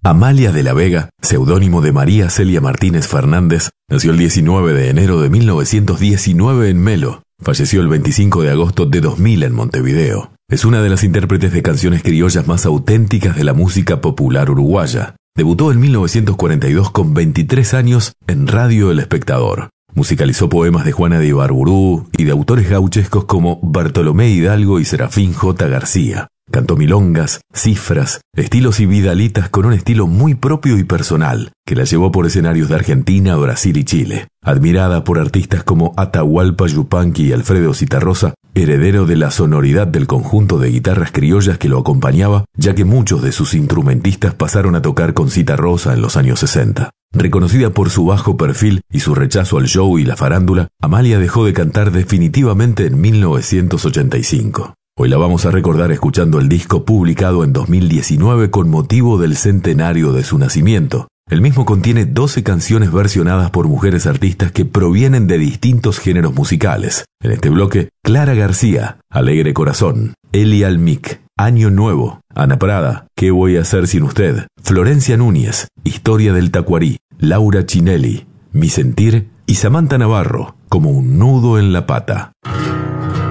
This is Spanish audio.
Amalia de la Vega, seudónimo de María Celia Martínez Fernández, nació el 19 de enero de 1919 en Melo. Falleció el 25 de agosto de 2000 en Montevideo. Es una de las intérpretes de canciones criollas más auténticas de la música popular uruguaya. Debutó en 1942 con 23 años en Radio El Espectador. Musicalizó poemas de Juana de Ibarburú y de autores gauchescos como Bartolomé Hidalgo y Serafín J. García. Cantó milongas, cifras, estilos y vidalitas con un estilo muy propio y personal, que la llevó por escenarios de Argentina, Brasil y Chile. Admirada por artistas como Atahualpa Yupanqui y Alfredo Zitarrosa, heredero de la sonoridad del conjunto de guitarras criollas que lo acompañaba, ya que muchos de sus instrumentistas pasaron a tocar con Zitarrosa en los años 60. Reconocida por su bajo perfil y su rechazo al show y la farándula, Amalia dejó de cantar definitivamente en 1985. Hoy la vamos a recordar escuchando el disco publicado en 2019 con motivo del centenario de su nacimiento. El mismo contiene 12 canciones versionadas por mujeres artistas que provienen de distintos géneros musicales. En este bloque, Clara García, Alegre Corazón, Eli Almic, Año Nuevo, Ana Prada, ¿Qué voy a hacer sin usted?, Florencia Núñez, Historia del Tacuarí, Laura Chinelli, Mi sentir y Samantha Navarro, Como un nudo en la pata.